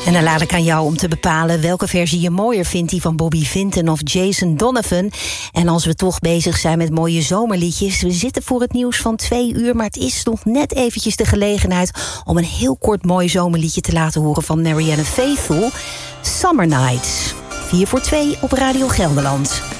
En dan laat ik aan jou om te bepalen welke versie je mooier vindt, die van Bobby Vinton of Jason Donovan. En als we toch bezig zijn met mooie zomerliedjes, we zitten voor het nieuws van 2 uur, maar het is nog net eventjes de gelegenheid om een heel kort mooi zomerliedje te laten horen van Marianne Faithfull, Summer Nights. 4 voor 2 op Radio Gelderland.